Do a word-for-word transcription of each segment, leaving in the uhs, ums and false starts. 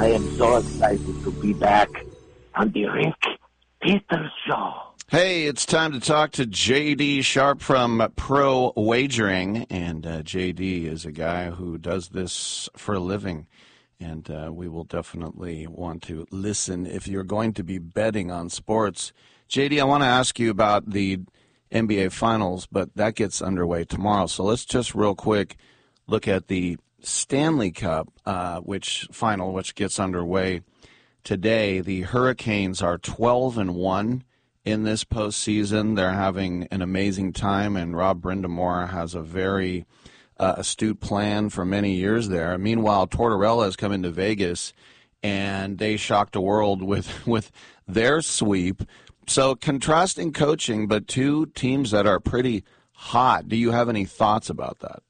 I am so excited to be back on the Rick Peters Show. Hey, it's time to talk to J D Sharp from Pro Wagering, and uh, J D is a guy who does this for a living, and uh, we will definitely want to listen if you're going to be betting on sports. J D, I want to ask you about the N B A Finals, but that gets underway tomorrow, so let's just real quick look at the Stanley Cup, uh, which final, which gets underway today. The Hurricanes are twelve and one in this postseason. They're having an amazing time, and Rob Brindamore has a very uh, astute plan for many years there. Meanwhile, Tortorella has come into Vegas, and they shocked the world with, with their sweep. So contrasting coaching, but two teams that are pretty hot. Do you have any thoughts about that?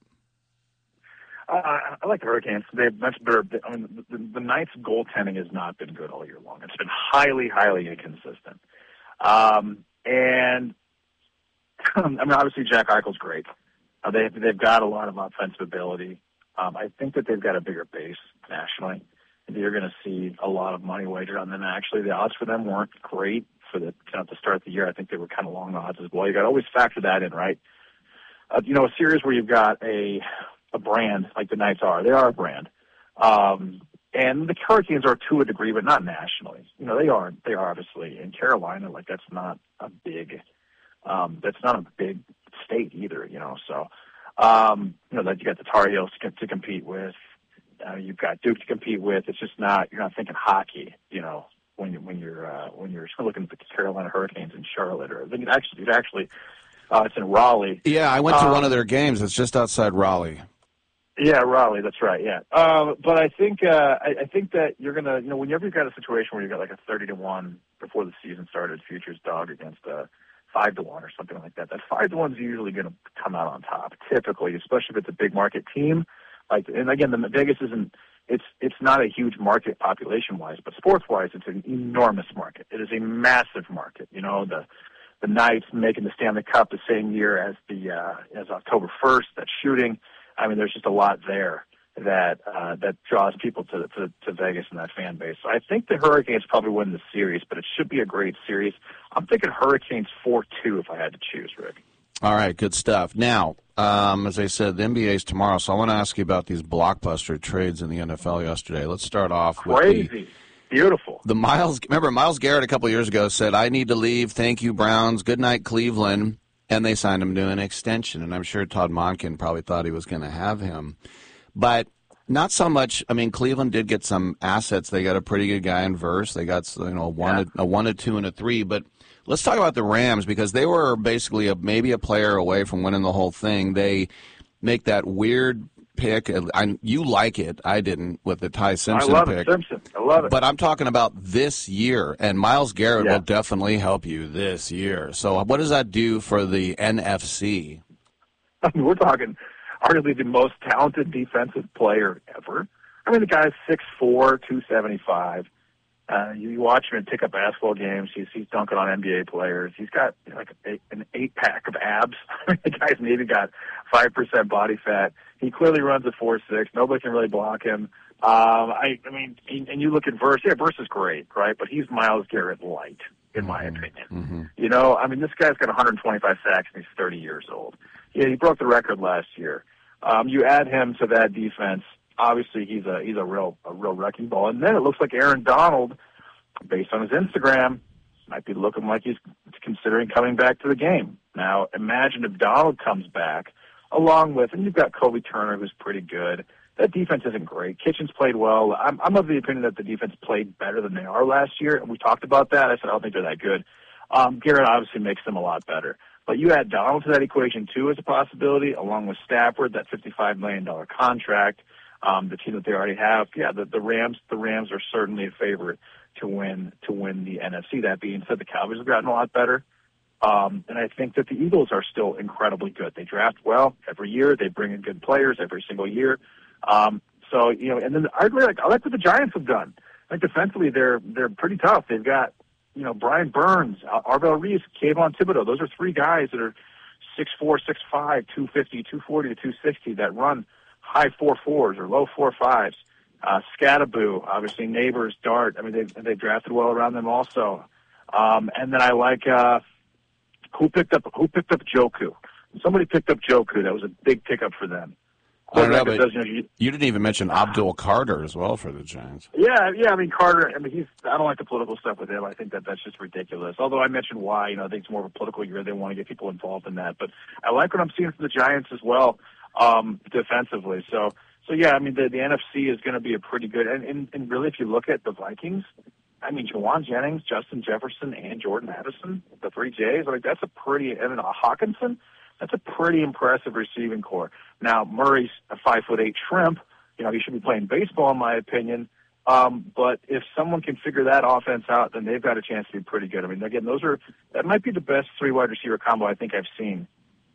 Uh, I like the Hurricanes. They have much better. I mean, the, the Knights' goaltending has not been good all year long. It's been highly, highly inconsistent. Um, and I mean, obviously, Jack Eichel's great. Uh, they they've got a lot of offensive ability. Um, I think that they've got a bigger base nationally. You're going to see a lot of money wagered on them. Actually, the odds for them weren't great for the kind of to start the year. I think they were kind of long odds as well. You got to always factor that in, right? Uh, you know, a series where you've got a a brand like the Knights are. They are a brand. Um, and the Hurricanes are to a degree, but not nationally. You know, they are, they are obviously in Carolina. Like that's not a big, um, that's not a big state either, you know, so, um, you know, that you got the Tar Heels to, to compete with. Uh, you've got Duke to compete with. It's just not, you're not thinking hockey, you know, when you, when you're, uh, when you're looking at the Carolina Hurricanes in Charlotte, or I think it actually, it actually, uh, it's in Raleigh. Yeah. I went to um, one of their games. It's just outside Raleigh. Yeah, Raleigh, that's right, yeah. Um, but I think uh, I, I think that you're going to, you know, whenever you've got a situation where you've got like a thirty to one before the season started, futures dog against a five to one or something like that, that five to one is usually going to come out on top, typically, especially if it's a big market team. Like, and again, the Vegas isn't, it's it's not a huge market population-wise, but sports-wise, it's an enormous market. It is a massive market. You know, the the Knights making the Stanley Cup the same year as the uh, as October first, that shooting. I mean, there's just a lot there that uh, that draws people to, to to Vegas and that fan base. So I think the Hurricanes probably win the series, but it should be a great series. I'm thinking Hurricanes four two if I had to choose, Rick. All right, good stuff. Now, um, as I said, the N B A is tomorrow, so I want to ask you about these blockbuster trades in the N F L yesterday. Let's start off with Crazy. the, Beautiful. The Miles. Remember, Myles Garrett a couple years ago said, "I need to leave. Thank you, Browns. Good night, Cleveland." And they signed him to an extension, and I'm sure Todd Monken probably thought he was going to have him. But not so much. I mean, Cleveland did get some assets. They got a pretty good guy in Verse. They got you know a one, yeah. a, a one, a two, and a three. But let's talk about the Rams because they were basically a, maybe a player away from winning the whole thing. They make that weird pick. I, you like it. I didn't with the Ty Simpson I love pick. it, Simpson. I love it. But I'm talking about this year, and Myles Garrett yeah. will definitely help you this year. So what does that do for the N F C? I mean, we're talking arguably the most talented defensive player ever. I mean, the guy's six four, two seventy-five. Uh, you, you watch him pick up basketball games. He's, he's dunking on N B A players. He's got you know, like a, an eight-pack of abs. The guy's maybe got five percent body fat. He clearly runs a four six. Nobody can really block him. Um, I, I mean, and you look at Verse. Yeah, Verse is great, right? But he's Myles Garrett light, in my mm-hmm. opinion. Mm-hmm. You know, I mean, this guy's got one hundred twenty-five sacks, and he's thirty years old. Yeah, he broke the record last year. Um, you add him to that defense. Obviously, he's a he's a real a real wrecking ball. And then it looks like Aaron Donald, based on his Instagram, might be looking like he's considering coming back to the game. Now, imagine if Donald comes back, along with, and you've got Kobe Turner, who's pretty good. That defense isn't great. Kitchens played well. I'm, I'm of the opinion that the defense played better than they are last year, and we talked about that. I said I don't think they're that good. Um, Garrett obviously makes them a lot better. But you add Donald to that equation, too, as a possibility, along with Stafford, that fifty-five million dollars contract, um, the team that they already have. Yeah, the, the Rams the Rams are certainly a favorite to win to win the N F C. That being said, the Cowboys have gotten a lot better. Um, and I think that the Eagles are still incredibly good. They draft well every year. They bring in good players every single year. Um, so, you know, and then I really like, I like what the Giants have done. Like defensively, they're, they're pretty tough. They've got, you know, Brian Burns, Arvell Reese, Kayvon Thibodeau. Those are three guys that are six four, six five, two fifty, two forty to two sixty that run high four fours or low four fives. Uh, Scattaboo, obviously Neighbors, Dart. I mean, they've, they've drafted well around them also. Um, and then I like, uh, who picked up, who picked up Joku? Somebody picked up Joku. That was a big pickup for them. I don't know, but does, you, know, you, you didn't even mention Abdul Carter as well for the Giants. Yeah, yeah. I mean, Carter, I mean, he's, I don't like the political stuff with him. I think that that's just ridiculous. Although I mentioned why, you know, I think it's more of a political year. They want to get people involved in that. But I like what I'm seeing from the Giants as well, um, defensively. So, So, yeah, I mean, the, the N F C is going to be a pretty good, and, and, and really if you look at the Vikings, I mean, Jawan Jennings, Justin Jefferson, and Jordan Addison, the three J's, like that's a pretty, and then Hawkinson, that's a pretty impressive receiving core. Now, Murray's a five foot eight shrimp, you know, he should be playing baseball in my opinion, um, but if someone can figure that offense out, then they've got a chance to be pretty good. I mean, again, those are, that might be the best three wide receiver combo I think I've seen.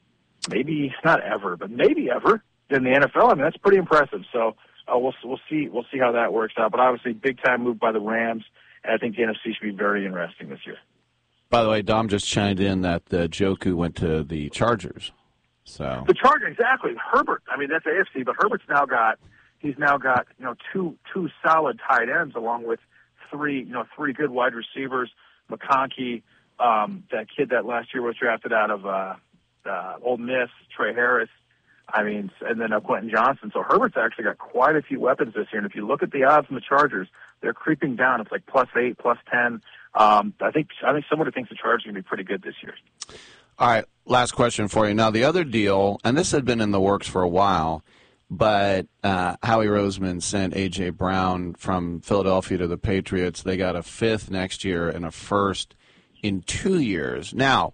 Maybe, not ever, but maybe ever. In the N F L, I mean that's pretty impressive. So uh, we'll we'll see we'll see how that works out. But obviously, big time move by the Rams, and I think the N F C should be very interesting this year. By the way, Dom just chimed in that uh, Joku went to the Chargers. So the Chargers, exactly. Herbert. I mean that's A F C, but Herbert's now got he's now got you know two two solid tight ends along with three you know three good wide receivers. McConkey, um, that kid that last year was drafted out of uh, uh, Ole Miss, Trey Harris. I mean, and then uh, Quentin Johnson. So Herbert's actually got quite a few weapons this year. And if you look at the odds from the Chargers, they're creeping down. It's like plus eight, plus ten. Um, I think I think somebody thinks the Chargers are going to be pretty good this year. All right, last question for you. Now, the other deal, and this had been in the works for a while, but uh, Howie Roseman sent A J. Brown from Philadelphia to the Patriots. They got a fifth next year and a first in two years. Now,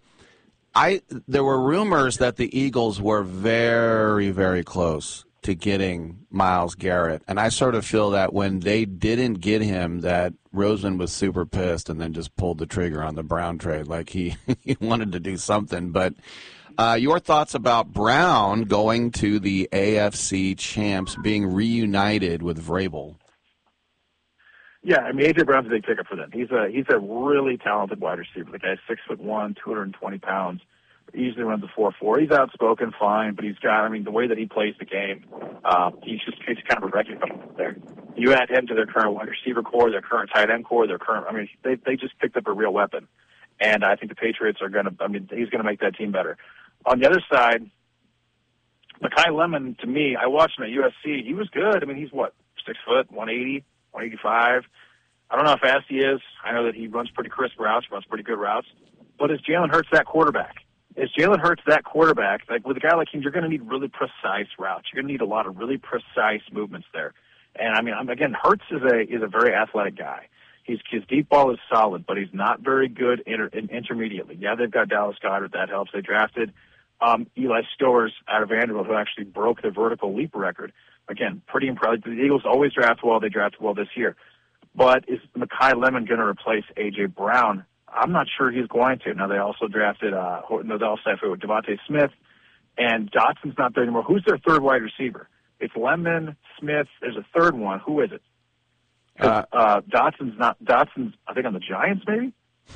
I there were rumors that the Eagles were very, very close to getting Myles Garrett, and I sort of feel that when they didn't get him, that Roseman was super pissed and then just pulled the trigger on the Brown trade, like he, he wanted to do something. But uh, your thoughts about Brown going to the A F C champs, being reunited with Vrabel? Yeah, I mean A J. Brown's a big pickup for them. He's a he's a really talented wide receiver. The guy's six foot one, two hundred and twenty pounds. Easily runs a four four. He's outspoken, fine, but he's got. I mean, the way that he plays the game, uh, he's just he's kind of a wrecking ball there. You add him to their current wide receiver core, their current tight end core, their current. I mean, they they just picked up a real weapon, and I think the Patriots are going to. I mean, he's going to make that team better. On the other side, Mekhi Lemon, to me, I watched him at U S C. He was good. I mean, he's what six foot, one eighty. one eighty-five. I don't know how fast he is. I know that he runs pretty crisp routes, runs pretty good routes. But is Jalen Hurts that quarterback? Is Jalen Hurts that quarterback? Like with a guy like him, you're going to need really precise routes. You're going to need a lot of really precise movements there. And I mean, I'm, again, Hurts is a is a very athletic guy. He's, his deep ball is solid, but he's not very good inter, in, intermediately. Yeah, they've got Dallas Goedert. That helps. They drafted um, Eli Stowers out of Vanderbilt, who actually broke the vertical leap record. Again, pretty impressive. The Eagles always draft well. They drafted well this year. But is Mekhi Lemon going to replace A J. Brown? I'm not sure he's going to. Now, they also drafted uh, no, they also have Devontae Smith, and Dotson's not there anymore. Who's their third wide receiver? It's Lemon, Smith. There's a third one. Who is it? Uh, uh, Dotson's not. Dotson's, I think, on the Giants, maybe?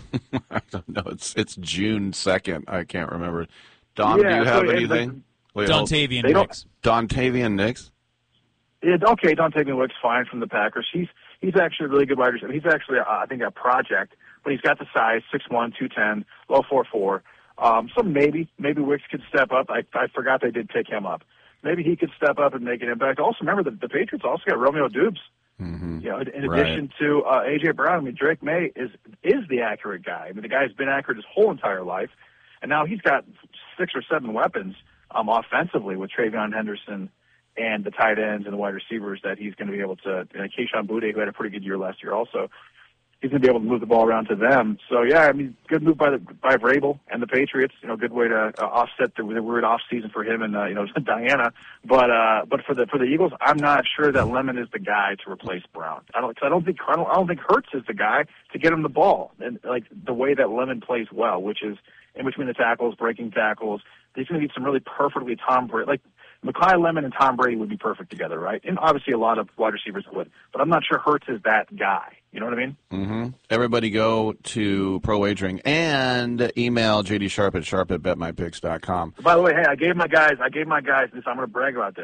I don't know. It's it's June second. I can't remember. Don, yeah, do you have so anything? Wait, Dontavian Wicks. Dontavian Nix? Yeah, okay, Dontavian Wicks, fine from the Packers. He's he's actually a really good wide receiver. He's actually, uh, I think, a project, but he's got the size, six one, two ten, low four four. Um, so maybe, maybe Wicks could step up. I, I forgot they did pick him up. Maybe he could step up and make an impact. Also, remember, the, the Patriots also got Romeo Dubes. Mm-hmm. You know, in addition right. to uh, A J. Brown, I mean, Drake May is is the accurate guy. I mean, the guy's been accurate his whole entire life, and now he's got six or seven weapons um, offensively with Travion Henderson and the tight ends and the wide receivers that he's going to be able to. And Kayshon Boutte, who had a pretty good year last year, also. He's going to be able to move the ball around to them. So, yeah, I mean, good move by the by Vrabel and the Patriots. You know, good way to uh, offset the, the weird off season for him and uh, you know Diana. But uh, but for the for the Eagles, I'm not sure that Lemon is the guy to replace Brown. I don't. Cause I don't think I don't, I don't think Hurts is the guy to get him the ball and like the way that Lemon plays well, which is in between the tackles, breaking tackles. He's going to need some really perfectly Tom Brady like. Mekhi Lemon and Tom Brady would be perfect together, right? And obviously a lot of wide receivers would. But I'm not sure Hurts is that guy. You know what I mean? Mm-hmm. Everybody go to Pro Wagering and email J D Sharp at sharp at bet my picks dot com. By the way, hey, I gave my guys, I gave my guys this. I'm going to brag about this.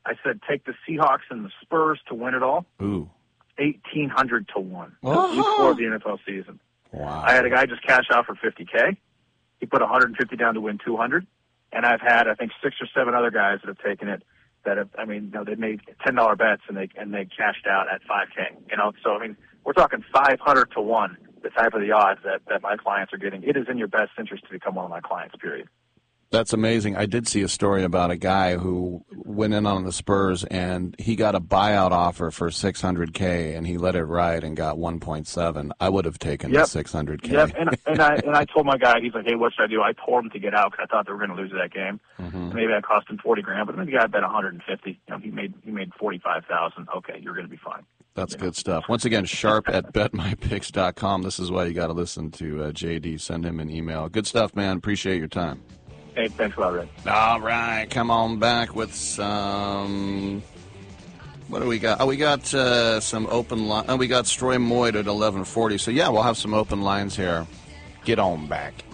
I said take the Seahawks and the Spurs to win it all. Ooh. eighteen hundred to one. Uh-huh. Week four of the N F L season. Wow. I had a guy just cash out for fifty K. He put one hundred fifty down to win two hundred. And I've had, I think, six or seven other guys that have taken it that have, I mean, you know, they made ten dollar bets and they and they cashed out at five K. You know, so, I mean, we're talking five hundred to one, the type of the odds that, that my clients are getting. It is in your best interest to become one of my clients, period. That's amazing. I did see a story about a guy who went in on the Spurs, and he got a buyout offer for six hundred K, and he let it ride and got one point seven. I would have taken yep. the six hundred K. Yep, and, and, I, and I told my guy, he's like, hey, what should I do? I told him to get out because I thought they were going to lose that game. Mm-hmm. Maybe I cost him forty grand, but maybe I bet one hundred fifty. You know, he made he made forty-five thousand. Okay, you're going to be fine. That's good stuff. Once again, Sharp at bet my picks dot com. This is why you got to listen to uh, J D. Send him an email. Good stuff, man. Appreciate your time. Hey, thanks a lot, Rick. All right, come on back with some. What do we got? Oh, we got uh, some open line. Oh, we got Stroy Moyd at eleven forty. So yeah, we'll have some open lines here. Get on back.